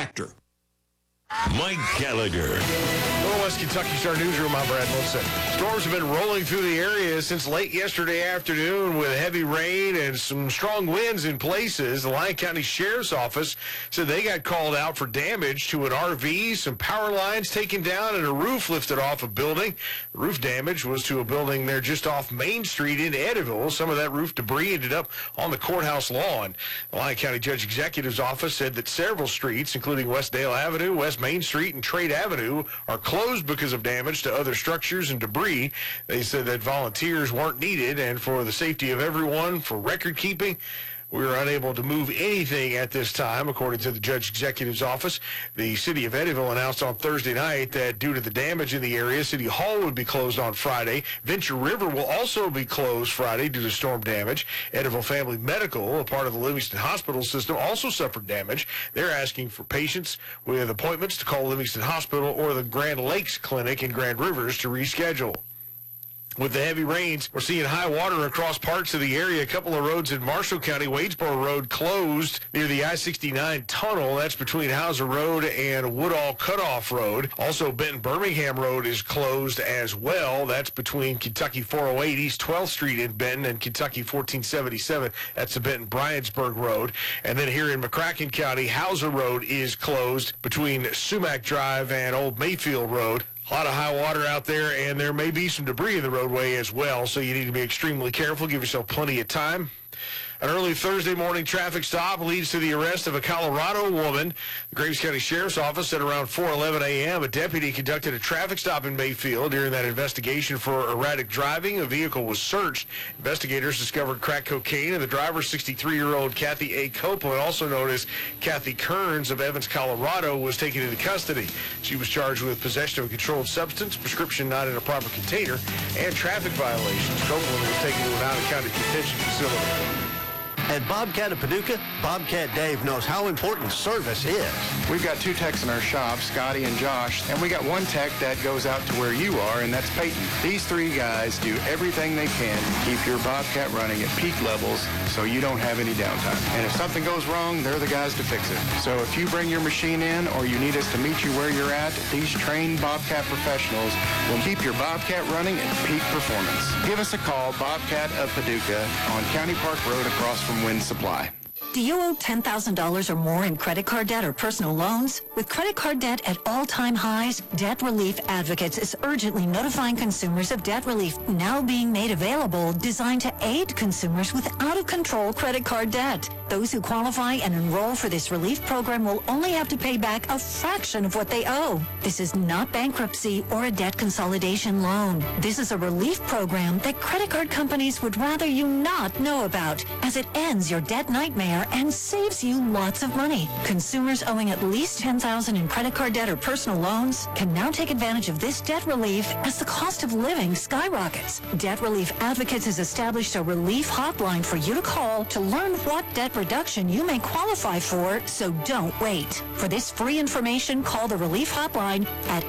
factor. Mike Gallagher. Little West Kentucky Star Newsroom, I'm Brad Wilson. Storms have been rolling through the area since late yesterday afternoon with heavy rain and some strong winds in places. The Lyon County Sheriff's Office said they got called out for damage to an RV, some power lines taken down, and a roof lifted off a building. The roof damage was to a building there just off Main Street in Eddyville. Some of that roof debris ended up on the courthouse lawn. The Lyon County Judge Executive's office said that several streets, including Westdale Avenue, West Main Street, and Trade Avenue, are closed because of damage to other structures and debris. They said that volunteers weren't needed, and for the safety of everyone, for record keeping, we were unable to move anything at this time, according to the Judge Executive's office. The city of Eddyville announced on Thursday night that due to the damage in the area, City Hall would be closed on Friday. Venture River will also be closed Friday due to storm damage. Eddyville Family Medical, a part of the Livingston Hospital system, also suffered damage. They're asking for patients with appointments to call Livingston Hospital or the Grand Lakes Clinic in Grand Rivers to reschedule. With the heavy rains, we're seeing high water across parts of the area. A couple of roads in Marshall County, Wadesboro Road closed near the I-69 tunnel. That's between Hauser Road and Woodall Cutoff Road. Also, Benton-Birmingham Road is closed as well. That's between Kentucky 408 East 12th Street in Benton and Kentucky 1477. That's the Benton-Bryanttsburg Road. And then here in McCracken County, Hauser Road is closed between Sumac Drive and Old Mayfield Road. A lot of high water out there, and there may be some debris in the roadway as well, so you need to be extremely careful. Give yourself plenty of time. An early Thursday morning traffic stop leads to the arrest of a Colorado woman. The Graves County Sheriff's Office said around 4:11 a.m. a deputy conducted a traffic stop in Mayfield. During that investigation for erratic driving, a vehicle was searched. Investigators discovered crack cocaine, and the driver, 63-year-old Kathy A. Copeland, also known as Kathy Kearns of Evans, Colorado, was taken into custody. She was charged with possession of a controlled substance, prescription not in a proper container, and traffic violations. Copeland was taken to an out-of-county detention facility. At Bobcat of Paducah, Bobcat Dave knows how important service is. We've got two techs in our shop, Scotty and Josh, and we got one tech that goes out to where you are, and that's Peyton. These three guys do everything they can to keep your Bobcat running at peak levels so you don't have any downtime. And if something goes wrong, they're the guys to fix it. So if you bring your machine in or you need us to meet you where you're at, these trained Bobcat professionals will keep your Bobcat running at peak performance. Give us a call, Bobcat of Paducah, on County Park Road across from Wind Supply. Do you owe $10,000 or more in credit card debt or personal loans? With credit card debt at all-time highs, Debt Relief Advocates is urgently notifying consumers of debt relief now being made available, designed to aid consumers with out-of-control credit card debt. Those who qualify and enroll for this relief program will only have to pay back a fraction of what they owe. This is not bankruptcy or a debt consolidation loan. This is a relief program that credit card companies would rather you not know about, as it ends your debt nightmare and saves you lots of money. Consumers owing at least $10,000 in credit card debt or personal loans can now take advantage of this debt relief as the cost of living skyrockets. Debt Relief Advocates has established a relief hotline for you to call to learn what debt reduction you may qualify for, so don't wait. For this free information, call the relief hotline at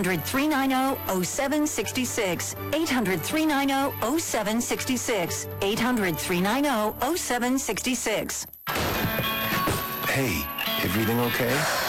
800-390-0766, 800-390-0766, 800-390-0766. Hey, everything okay?